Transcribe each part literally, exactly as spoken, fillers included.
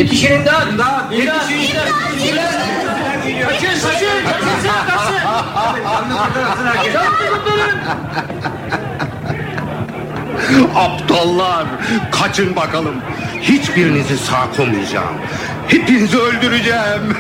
Yetişin imdat. İmdat. Yetişin imdat. Kaçın kaçın. Kaçın kaçın. Aptallar, kaçın bakalım. Hiçbirinizi sağ koymayacağım. Hepinizi öldüreceğim.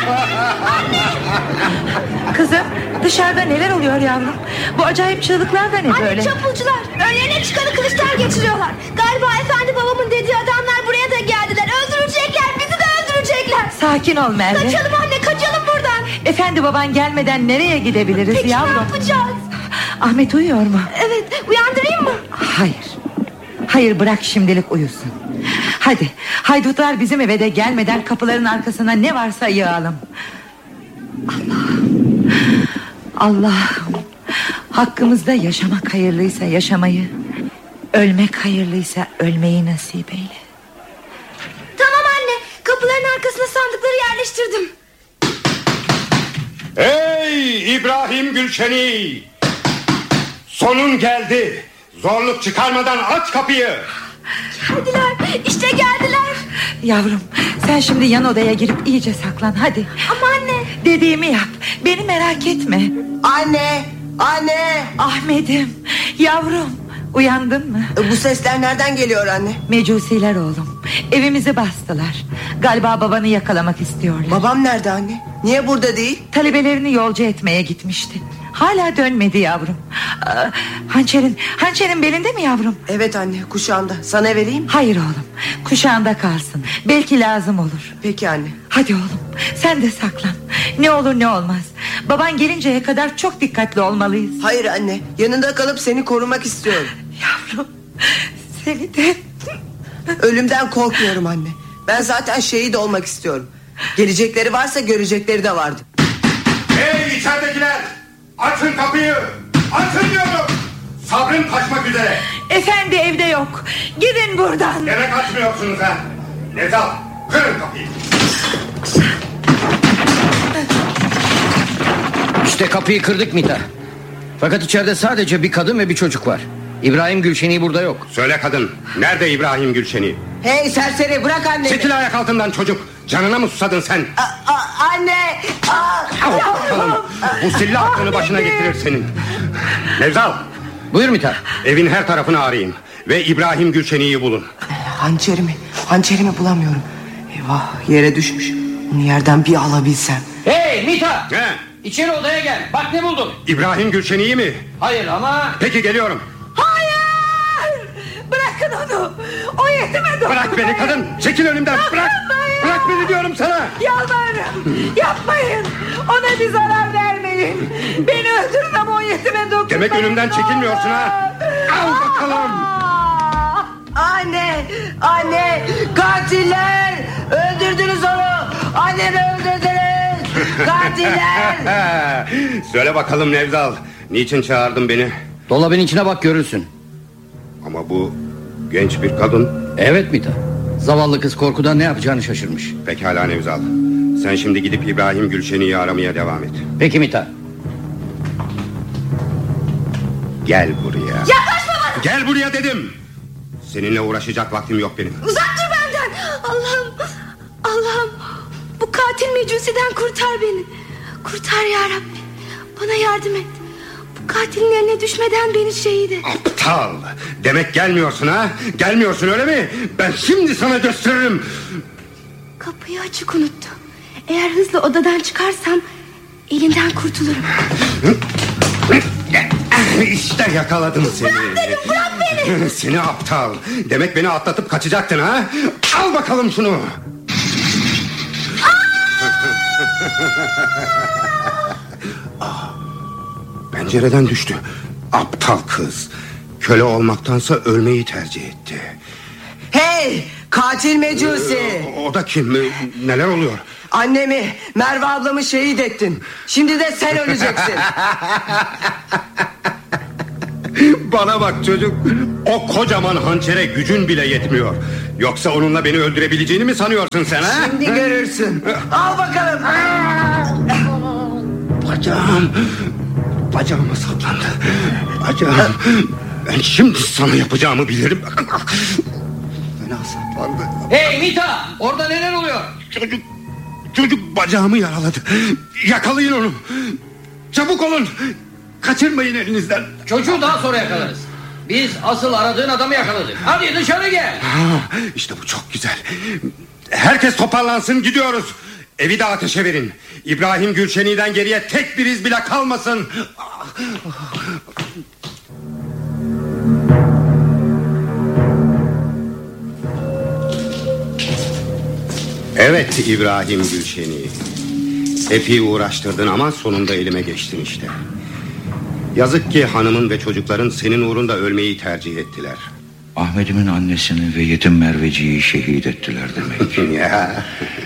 Kızım, dışarıda neler oluyor yavrum? Bu acayip çığlıklar da ne Anne, böyle? çapulcular önlerine çıkanı kılıçlar geçiriyorlar. Galiba efendi babamın dediği adamlar buraya da geldiler. Öldürecekler, bizi de öldürecekler. Sakin ol Merve. Kaçalım anne, kaçalım buradan. Efendi baban gelmeden nereye gidebiliriz Peki yavrum? ne yapacağız? Ahmet uyuyor mu? Evet, uyandırayım mı? Hayır. Hayır, bırak şimdilik uyusun. Hadi, haydutlar bizim eve de gelmeden kapıların arkasına ne varsa yığalım. Allah'ım, Allah'ım, hakkımızda yaşamak hayırlıysa yaşamayı, ölmek hayırlıysa ölmeyi nasip eyle. Tamam anne, kapıların arkasına sandıkları yerleştirdim. Hey İbrahim Gülşeni! Sonun geldi. Zorluk çıkarmadan aç kapıyı. Geldiler, işte geldiler. Yavrum, sen şimdi yan odaya girip iyice saklan hadi. Ama anne, dediğimi yap, beni merak etme. Anne, anne. Ahmet'im, yavrum, uyandın mı? Bu sesler nereden geliyor anne? Mecusiler oğlum, evimizi bastılar. Galiba babanı yakalamak istiyorlar. Babam nerede anne? Niye burada değil? Talebelerini yolcu etmeye gitmişti. Hala dönmedi yavrum. Aa, hançerin, hançerin belinde mi yavrum? Evet anne, kuşağımda. Sana vereyim. Hayır oğlum, kuşağında kalsın. Belki lazım olur. Peki anne. Hadi oğlum, sen de saklan. Ne olur ne olmaz. Baban gelinceye kadar çok dikkatli olmalıyız. Hayır anne, yanında kalıp seni korumak istiyorum. Yavrum, seni de... Ölümden korkmuyorum anne. Ben zaten şehit olmak istiyorum. Gelecekleri varsa görecekleri de vardı. Hey içeridekiler! Açın kapıyı! Açın diyorum! Sabrım kaçmak üzere. Efendi evde yok. Gidin buradan. Demek açmıyorsunuz ha? Nezal, kırın kapıyı. İşte kapıyı kırdık Mita. Fakat içeride sadece bir kadın ve bir çocuk var. İbrahim Gülşeni burada yok. Söyle kadın, nerede İbrahim Gülşeni? Hey serseri, bırak annemi. Çekil ayak altından çocuk. Canına mı susadın sen? A- a- anne. A- Al bakalım. Bu silla aklını başına getirir senin. Nevzal, Buyur Mita. evin her tarafını arayın ve İbrahim Gülşeni'yi bulun. Hançerimi, hançerimi bulamıyorum. Eyvah, yere düşmüş. Onu yerden bir alabilsem. Hey Mita! He? İçeri odaya gel. Bak ne buldum. İbrahim Gülşeni'yi mi? Hayır ama... Peki geliyorum. Hayır! Bırakın onu. O yetime dokunmayın. Bırak beni kadın. Çekil önümden. Bırak. Bırak beni diyorum sana. Yalvarırım. Yapmayın. Ona bir zarar vermeyin. Beni öldürün ama o yetime dokunmayın. Demek önümden çekilmiyorsun ha? Al bakalım. Anne, anne, katiller. Öldürdünüz onu. Annemi öldürdünüz. Katiller. Söyle bakalım Nevzal, niçin çağırdın beni? Dolabın içine bak görürsün. Ama bu genç bir kadın. Evet Mita. Zavallı kız korkudan ne yapacağını şaşırmış. Pekala Nevzal, sen şimdi gidip İbrahim Gülşeni'yi aramaya devam et. Peki Mita. Gel buraya. Yaklaşma bana. Gel buraya dedim. Seninle uğraşacak vaktim yok benim. Uzak dur benden. Allah'ım, Allah'ım, bu katil mecusiden kurtar beni. Kurtar ya Rabbi. Bana yardım et. Bu katilin eline düşmeden beni şehit et. Aptal. Demek gelmiyorsun ha? Gelmiyorsun öyle mi? Ben şimdi sana gösteririm. Kapıyı açık unuttu. Eğer hızlı odadan çıkarsam elinden kurtulurum. İşte yakaladım seni. Bırak beni, bırak beni. Seni aptal. Demek beni atlatıp kaçacaktın ha? Al bakalım şunu. Pencereden düştü. Aptal kız. Köle olmaktansa ölmeyi tercih etti. Hey, katil mecusi. O da kim? Neler oluyor? Annemi, Merve ablamı şehit ettin. Şimdi de sen öleceksin. Bana bak çocuk. O kocaman hançere gücün bile yetmiyor. Yoksa onunla beni öldürebileceğini mi sanıyorsun sen ha? Şimdi görürsün. Al bakalım. Bacağım. Bacağıma saplandı. Bacağım. Ben şimdi sana yapacağımı bilirim. fena saplandı. Hey Mita, orada neler oluyor? Çocuk, çocuk bacağımı yaraladı. Yakalayın onu. Çabuk olun. Kaçırmayın elinizden. Çocuğu daha sonra yakalarız. Biz asıl aradığın adamı yakaladık. Hadi dışarı gel. Ha, işte bu çok güzel. Herkes toparlansın, gidiyoruz. Evi de ateşe verin. İbrahim Gülşeni'den geriye tek bir iz bile kalmasın. Evet İbrahim Gülşeni. Epey uğraştırdın ama sonunda elime geçtin işte. Yazık ki hanımın ve çocukların senin uğrunda ölmeyi tercih ettiler. Ahmet'imin annesini ve yetim Merveci'yi şehit ettiler demek. Ya.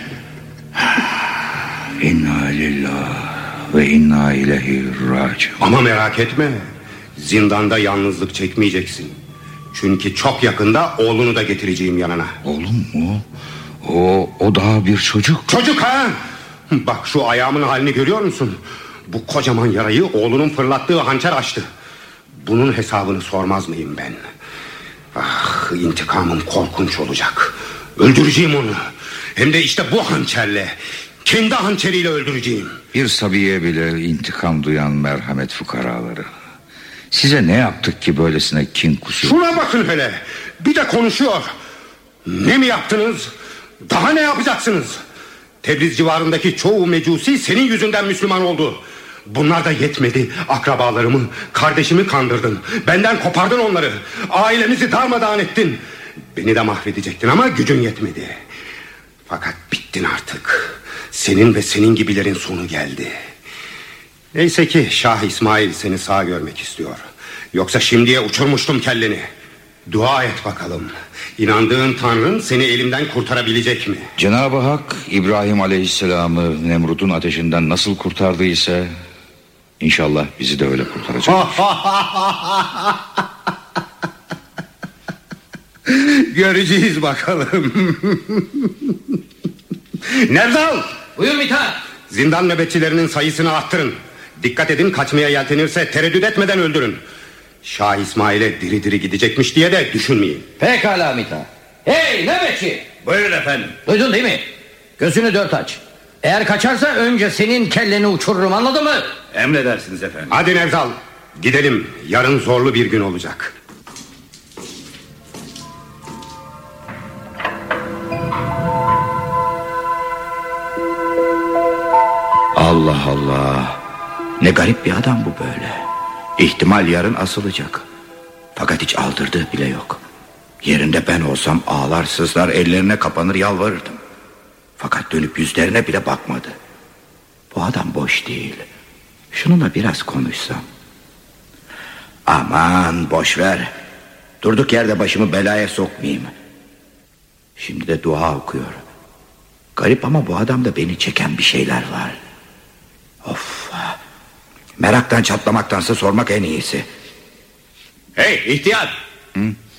İnna lillah ve inna ileyhi raciun. Ama merak etme, zindanda yalnızlık çekmeyeceksin. Çünkü çok yakında oğlunu da getireceğim yanına. Oğlum mu? O, o daha bir çocuk. Çocuk ha? Bak şu ayağımın halini görüyor musun? Bu kocaman yarayı oğlunun fırlattığı hançer açtı. Bunun hesabını sormaz mıyım ben? Ah, intikamım korkunç olacak. Öldüreceğim onu. Hem de işte bu hançerle. Kendi hançeriyle öldüreceğim. Bir sabiye bile intikam duyan merhamet fukaraları. Size ne yaptık ki böylesine kin kusuyor? Şuna bakın hele. Bir de konuşuyor. Ne mi yaptınız? Daha ne yapacaksınız? Tebriz civarındaki çoğu mecusi senin yüzünden Müslüman oldu. Bunlar da yetmedi. Akrabalarımı, kardeşimi kandırdın. Benden kopardın onları. Ailemizi darmadağın ettin. Beni de mahvedecektin ama gücün yetmedi. Fakat bittin artık. Senin ve senin gibilerin sonu geldi. Neyse ki Şah İsmail seni sağ görmek istiyor. Yoksa şimdiye uçurmuştum kelleni. Dua et bakalım. İnandığın Tanrın seni elimden kurtarabilecek mi? Cenab-ı Hak İbrahim Aleyhisselam'ı Nemrut'un ateşinden nasıl kurtardıysa İnşallah bizi de öyle kurtaracak. Göreceğiz bakalım. Nevzal! Buyur Mithat. Zindan nöbetçilerinin sayısını arttırın. Dikkat edin, kaçmaya yeltenirse tereddüt etmeden öldürün. Şah İsmail'e diri diri gidecekmiş diye de düşünmeyin. Pekala Mithat. Hey nöbetçi! Buyurun efendim. Duydun değil mi? Gözünü dört aç. Eğer kaçarsa önce senin kelleni uçururum, anladın mı? Emredersiniz efendim. Hadi Nevzal, gidelim. Yarın zorlu bir gün olacak. Allah Allah. Ne garip bir adam bu böyle. İhtimal yarın asılacak. Fakat hiç aldırdığı bile yok. Yerinde ben olsam ağlar sızlar, ellerine kapanır yalvarırdım. Fakat dönüp yüzlerine bile bakmadı. Bu adam boş değil. Şununla biraz konuşsam. Aman boş ver. Durduk yerde başımı belaya sokmayayım. Şimdi de dua okuyor. Garip ama bu adamda beni çeken bir şeyler var. Of. Meraktan çatlamaktansa sormak en iyisi. Hey ihtiyar! Hı?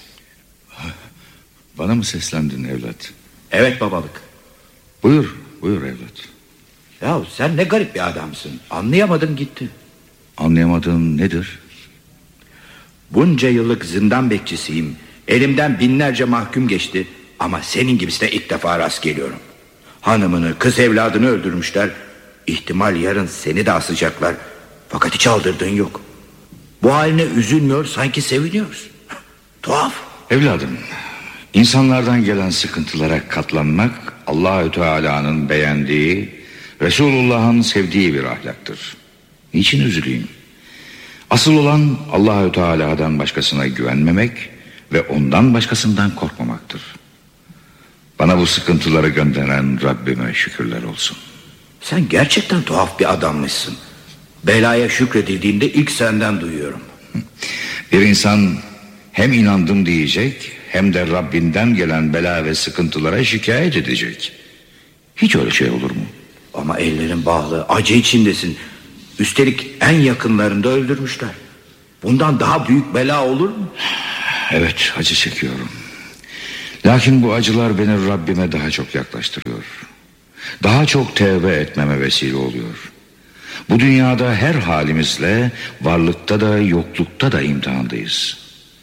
Bana mı seslendin evlat? Evet babalık. Buyur, buyur evlat. Ya sen ne garip bir adamsın. Anlayamadım gitti. Anlayamadığın nedir? Bunca yıllık zindan bekçisiyim. Elimden binlerce mahkum geçti. Ama senin gibisine ilk defa rast geliyorum. Hanımını, kız evladını öldürmüşler. İhtimal yarın seni de asacaklar. Fakat hiç aldırdığın yok. Bu haline üzülmüyor, sanki seviniyoruz. Tuhaf. Evladım, insanlardan gelen sıkıntılara katlanmak Allahü Teala'nın beğendiği, Resulullah'ın sevdiği bir ahlaktır. Niçin üzüleyim? Asıl olan Allahü Teala'dan başkasına güvenmemek ve ondan başkasından korkmamaktır. Bana bu sıkıntıları gönderen Rabbime şükürler olsun. Sen gerçekten tuhaf bir adammışsın. Belaya şükredildiğinde ilk senden duyuyorum. Bir insan hem inandım diyecek, hem de Rabbinden gelen bela ve sıkıntılara şikayet edecek. Hiç öyle şey olur mu? Ama ellerin bağlı, acı içindesin. Üstelik en yakınlarında öldürmüşler. Bundan daha büyük bela olur mu? Evet, acı çekiyorum. Lakin bu acılar beni Rabbime daha çok yaklaştırıyor. Daha çok tevbe etmeme vesile oluyor. Bu dünyada her halimizle varlıkta da yoklukta da imtihandayız.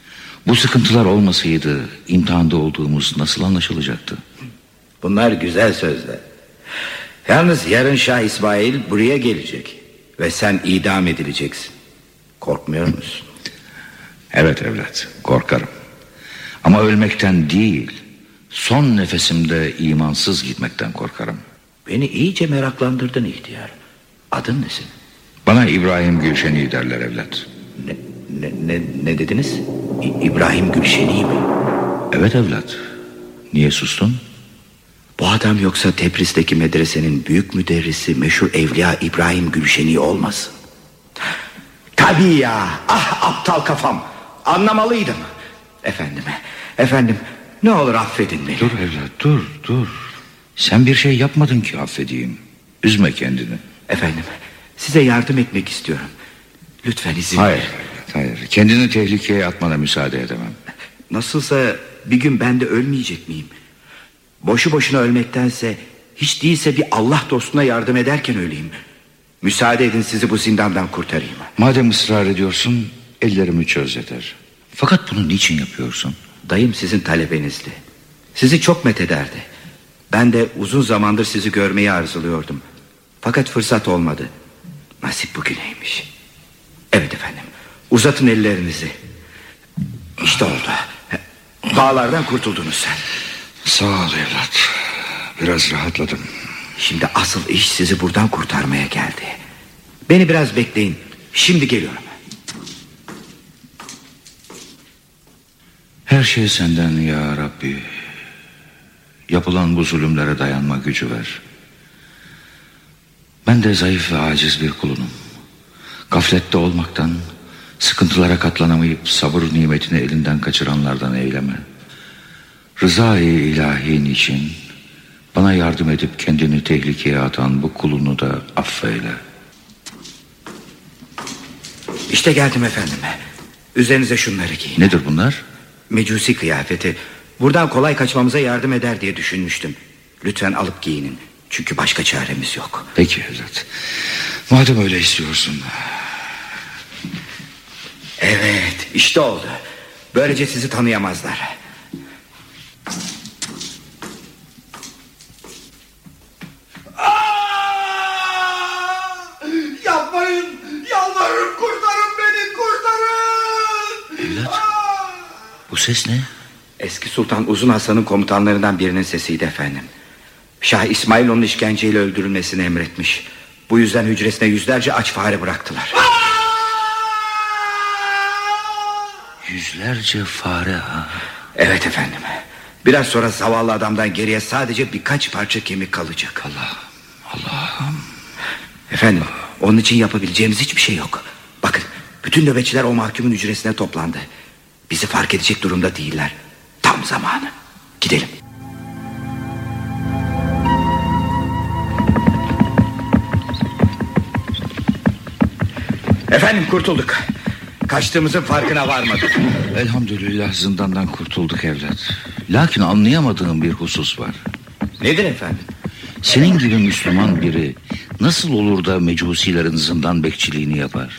Bu sıkıntılar olmasaydı imtihanda olduğumuz nasıl anlaşılacaktı? Bunlar güzel sözler. Yalnız yarın Şah İsmail buraya gelecek ve sen idam edileceksin. Korkmuyor musun? Evet evlat, korkarım. Ama ölmekten değil, son nefesimde imansız gitmekten korkarım. Beni iyice meraklandırdın ihtiyar. Adın ne senin? Bana İbrahim Gülşeni derler evlat. Ne, ne, ne, ne dediniz? İ- İbrahim Gülşeni mi? Evet evlat. Niye sustun? Bu adam yoksa Tebriz'deki medresenin büyük müderrisi meşhur Evliya İbrahim Gülşeni olmasın? Tabii ya. Ah aptal kafam. Anlamalıydım. Efendim, efendim ne olur affedin beni. Dur evlat, dur, dur. Sen bir şey yapmadın ki affedeyim. Üzme kendini. Efendim, size yardım etmek istiyorum. Lütfen izin Hayır, verin. hayır. Kendini tehlikeye atmana müsaade edemem. Nasılsa bir gün ben de ölmeyecek miyim? Boşu boşuna ölmektense hiç değilse bir Allah dostuna yardım ederken öleyim. Müsaade edin sizi bu zindandan kurtarayım. Madem ısrar ediyorsun, ellerimi çöz yeter. Fakat bunu niçin yapıyorsun? Dayım sizin talebenizdi. Sizi çok methederdi. Ben de uzun zamandır sizi görmeyi arzuluyordum. Fakat fırsat olmadı. Nasip bugüneymiş. Evet efendim, uzatın ellerinizi. İşte oldu. Bağlardan kurtuldunuz sen. Sağ ol evlat. Biraz rahatladım. Şimdi asıl iş sizi buradan kurtarmaya geldi. Beni biraz bekleyin. Şimdi geliyorum. Her şey senden ya Rabbi. Yapılan bu zulümlere dayanma gücü ver. Ben de zayıf ve aciz bir kulunum. Gaflette olmaktan, sıkıntılara katlanamayıp sabır nimetini elinden kaçıranlardan eyleme. Rızayı ilahin için bana yardım edip kendini tehlikeye atan bu kulunu da affeyle. İşte geldim efendim. Üzerinize şunları giyin. Nedir bunlar? Mecusi kıyafeti. Buradan kolay kaçmamıza yardım eder diye düşünmüştüm. Lütfen alıp giyinin. Çünkü başka çaremiz yok. Peki evlat. Madem öyle istiyorsun. Evet, işte oldu. Böylece sizi tanıyamazlar. Yapmayın, yalvarırım, kurtarın beni, kurtarın. Evlat, bu ses ne? Eski Sultan Uzun Hasan'ın komutanlarından birinin sesiydi efendim. Şah İsmail onun işkenceyle öldürülmesini emretmiş. Bu yüzden hücresine yüzlerce aç fare bıraktılar. Yüzlerce fare ha? Evet efendim. Biraz sonra zavallı adamdan geriye sadece birkaç parça kemik kalacak. Allah, Allah'ım. Efendim, onun için yapabileceğimiz hiçbir şey yok. Bakın, bütün nöbetçiler o mahkumun hücresine toplandı. Bizi fark edecek durumda değiller. Tam zamanı. Gidelim. Efendim, kurtulduk. Kaçtığımızın farkına varmadık. Elhamdülillah zindandan kurtulduk evlat. Lakin anlayamadığım bir husus var. Nedir efendim? Senin gibi Müslüman biri nasıl olur da mecusilerin zindan bekçiliğini yapar?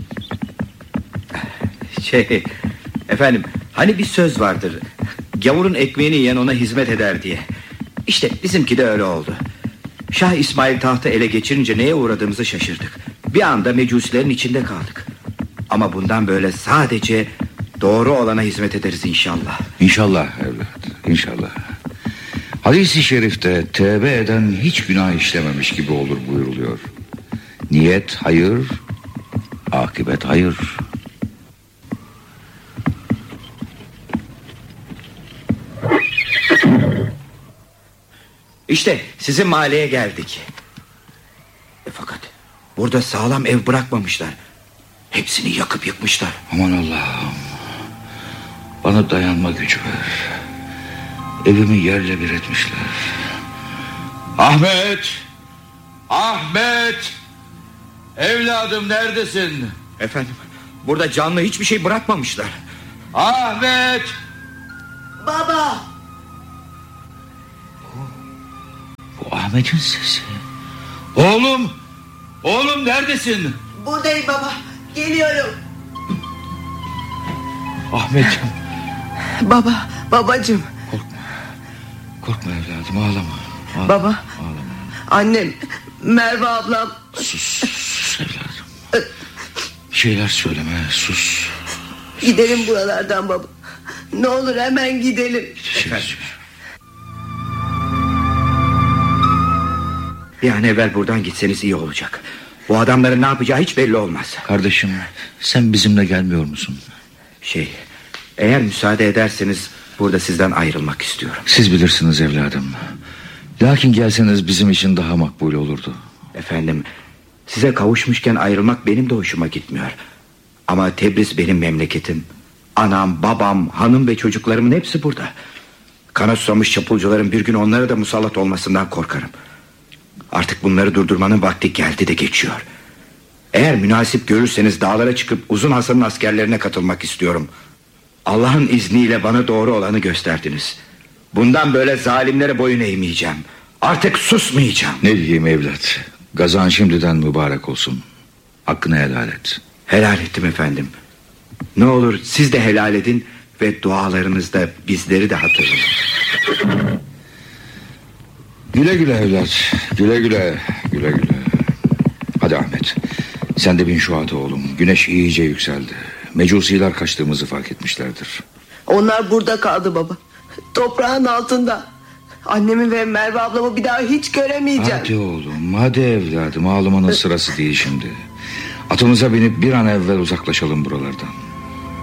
Şey, efendim, hani bir söz vardır. Gavurun ekmeğini yiyen ona hizmet eder diye. İşte bizimki de öyle oldu. Şah İsmail tahtı ele geçirince neye uğradığımızı şaşırdık. Bir anda mecusilerin içinde kaldık. Ama bundan böyle sadece doğru olana hizmet ederiz inşallah. İnşallah evlat, inşallah. Hadis-i şerifte tevbe eden hiç günah işlememiş gibi olur buyuruluyor. Niyet hayır, akıbet hayır. İşte sizin mahalleye geldik. E fakat burada sağlam ev bırakmamışlar. Hepsini yakıp yıkmışlar. Aman Allah'ım, bana dayanma gücü ver. Evimi yerle bir etmişler. Ahmet! Ahmet! Evladım neredesin? Efendim, burada canlı hiçbir şey bırakmamışlar. Ahmet! Baba! Bu Ahmet'in sesi. Oğlum! Oğlum neredesin? Buradayım baba, geliyorum. Ahmet'im, Baba, babacığım. Korkma. Korkma evladım, ağlama. ağlama Baba. Ağlama. Annem, Merve ablam. Sus, sus evladım. Bir şeyler söyleme, sus. Gidelim buralardan baba. Ne olur hemen gidelim. Efendim. Bir an evvel buradan gitseniz iyi olacak. Bu adamların ne yapacağı hiç belli olmaz. Kardeşim, sen bizimle gelmiyor musun? Şey, eğer müsaade ederseniz burada sizden ayrılmak istiyorum. Siz bilirsiniz evladım. Lakin gelseniz bizim için daha makbul olurdu. Efendim, size kavuşmuşken ayrılmak benim de hoşuma gitmiyor. Ama Tebriz benim memleketim. Anam, babam, hanım ve çocuklarımın hepsi burada. Kana susamış çapulcuların bir gün onlara da musallat olmasından korkarım. Artık bunları durdurmanın vakti geldi de geçiyor. Eğer münasip görürseniz dağlara çıkıp Uzun Hasan'ın askerlerine katılmak istiyorum. Allah'ın izniyle bana doğru olanı gösterdiniz. Bundan böyle zalimlere boyun eğmeyeceğim. Artık susmayacağım. Ne diyeyim evlat? Gazan şimdiden mübarek olsun. Hakkını helal et. Helal ettim efendim. Ne olur siz de helal edin ve dualarınızda bizleri de hatırlayın. Güle güle evlat. Güle güle. Güle güle. Hadi Ahmet, sen de bin şu ata oğlum. Güneş iyice yükseldi. Mecusiler kaçtığımızı fark etmişlerdir. Onlar burada kaldı baba. Toprağın altında. Annemi ve Merve ablamı bir daha hiç göremeyeceğim. Hadi oğlum, hadi evladım. Ağlamanın sırası değil şimdi. Atımıza binip bir an evvel uzaklaşalım buralardan.